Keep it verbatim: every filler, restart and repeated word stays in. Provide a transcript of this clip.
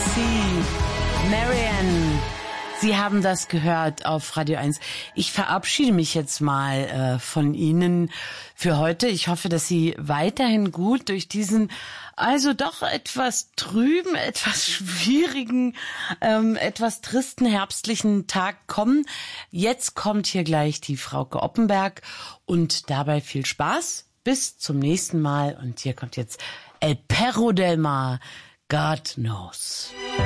C, Marianne. Sie haben das gehört auf Radio eins. Ich verabschiede mich jetzt mal äh, von Ihnen für heute. Ich hoffe, dass Sie weiterhin gut durch diesen, also doch etwas trüben, etwas schwierigen, ähm, etwas tristen herbstlichen Tag kommen. Jetzt kommt hier gleich die Frauke Oppenberg und dabei viel Spaß. Bis zum nächsten Mal. Und hier kommt jetzt El Perro del Mar, God Knows.